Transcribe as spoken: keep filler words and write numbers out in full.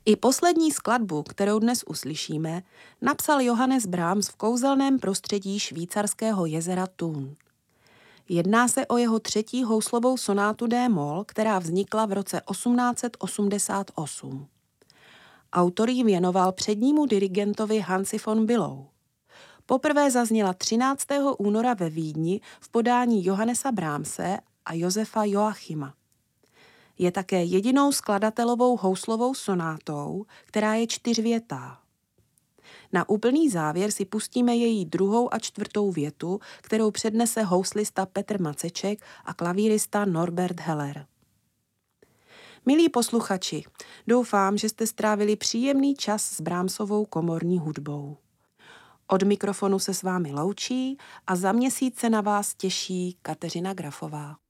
I poslední skladbu, kterou dnes uslyšíme, napsal Johannes Brahms v kouzelném prostředí švýcarského jezera Thun. Jedná se o jeho třetí houslovou sonátu D-moll, která vznikla v roce osmnáct set osmdesát osm. Autor ji věnoval přednímu dirigentovi Hansi von Bülow. Poprvé zazněla třináctého února ve Vídni v podání Johannesa Brahmse a Josefa Joachima. Je také jedinou skladatelovou houslovou sonátou, která je čtyřvětá. Na úplný závěr si pustíme její druhou a čtvrtou větu, kterou přednese houslista Petr Maceček a klavírista Norbert Heller. Milí posluchači, doufám, že jste strávili příjemný čas s Brahmsovou komorní hudbou. Od mikrofonu se s vámi loučí a za měsíc se na vás těší Kateřina Grafová.